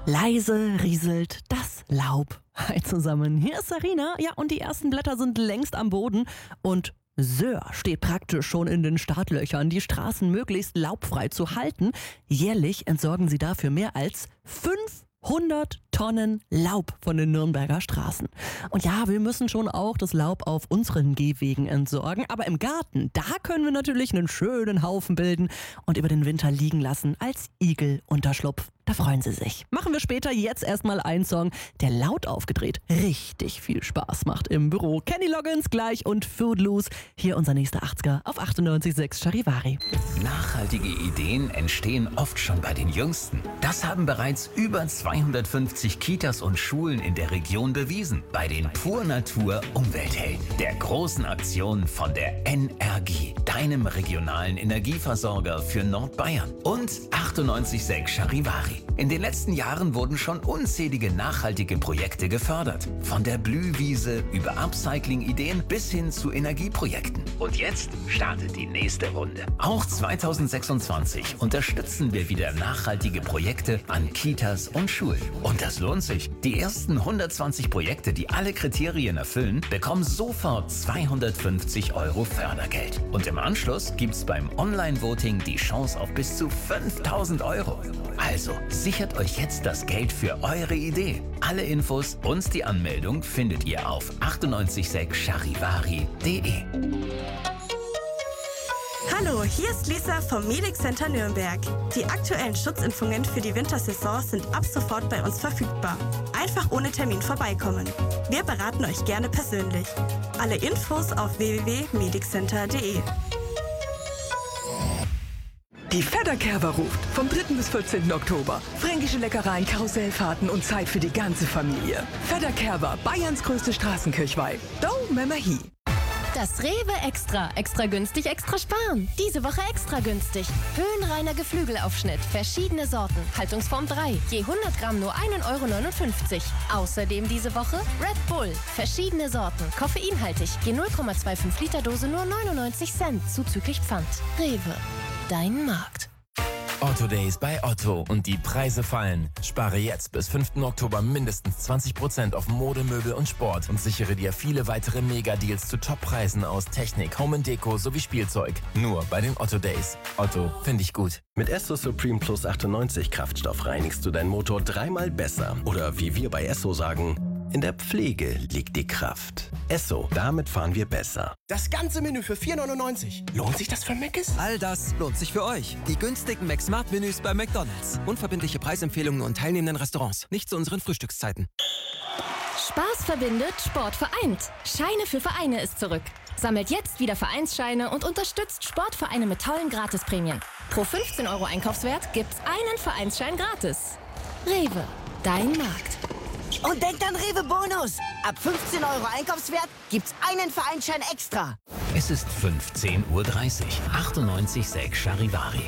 Leise rieselt das Laub. Hi zusammen, hier ist Sarina. Ja, und die ersten Blätter sind längst am Boden. Und Söhr steht praktisch schon in den Startlöchern, die Straßen möglichst laubfrei zu halten. Jährlich entsorgen sie dafür mehr als 500 Tonnen Laub von den Nürnberger Straßen. Und ja, wir müssen schon auch das Laub auf unseren Gehwegen entsorgen. Aber im Garten, da können wir natürlich einen schönen Haufen bilden und über den Winter liegen lassen als Igelunterschlupf. Da freuen sie sich. Machen wir später. Jetzt erstmal einen Song, der laut aufgedreht richtig viel Spaß macht im Büro. Kenny Loggins gleich und Foodloose. Hier unser nächster 80er auf 98.6 Charivari. Nachhaltige Ideen entstehen oft schon bei den Jüngsten. Das haben bereits über 250 Kitas und Schulen in der Region bewiesen. Bei den Pur Natur Umwelthelden, der großen Aktion von der NRG, deinem regionalen Energieversorger für Nordbayern. Und 98.6 Charivari. In den letzten Jahren wurden schon unzählige nachhaltige Projekte gefördert. Von der Blühwiese über Upcycling-Ideen bis hin zu Energieprojekten. Und jetzt startet die nächste Runde. Auch 2026 unterstützen wir wieder nachhaltige Projekte an Kitas und Schulen. Und das lohnt sich. Die ersten 120 Projekte, die alle Kriterien erfüllen, bekommen sofort 250 € Fördergeld. Und im Anschluss gibt's beim Online-Voting die Chance auf bis zu 5.000 €. Also sichert euch jetzt das Geld für eure Idee. Alle Infos und die Anmeldung findet ihr auf 986charivari.de. Hallo, hier ist Lisa vom Medic Center Nürnberg. Die aktuellen Schutzimpfungen für die Wintersaison sind ab sofort bei uns verfügbar. Einfach ohne Termin vorbeikommen. Wir beraten euch gerne persönlich. Alle Infos auf www.mediccenter.de. Die Fedderkerber ruft vom 3. bis 14. Oktober. Fränkische Leckereien, Karussellfahrten und Zeit für die ganze Familie. Fedderkerber, Bayerns größte Straßenkirchweih. Do Memahi. Das Rewe Extra. Extra günstig, extra sparen. Diese Woche extra günstig. Höhenreiner Geflügelaufschnitt. Verschiedene Sorten. Haltungsform 3. Je 100 Gramm nur 1,59 €. Außerdem diese Woche Red Bull. Verschiedene Sorten. Koffeinhaltig. Je 0,25 Liter Dose nur 99 Cent. Zuzüglich Pfand. Rewe. Dein Markt. Otto Days bei Otto und die Preise fallen. Spare jetzt bis 5. Oktober mindestens 20% auf Mode, Möbel und Sport und sichere dir viele weitere Mega-Deals zu Top-Preisen aus Technik, Home & Deko sowie Spielzeug. Nur bei den Otto Days. Otto, finde ich gut. Mit Esso Supreme Plus 98 Kraftstoff reinigst du deinen Motor 3-mal besser. Oder wie wir bei Esso sagen, in der Pflege liegt die Kraft. Esso, damit fahren wir besser. Das ganze Menü für 4,99 €. Lohnt sich das für Mc's? All das lohnt sich für euch. Die günstigen McSmart-Menüs bei McDonald's. Unverbindliche Preisempfehlungen und teilnehmenden Restaurants. Nicht zu unseren Frühstückszeiten. Spaß verbindet, Sport vereint. Scheine für Vereine ist zurück. Sammelt jetzt wieder Vereinsscheine und unterstützt Sportvereine mit tollen Gratisprämien. Pro 15 € Einkaufswert gibt's einen Vereinsschein gratis. Rewe, dein Markt. Und denkt an Rewe Bonus. Ab 15 € Einkaufswert gibt's einen Vereinsschein extra. Es ist 15:30 Uhr. 98.6 Charivari.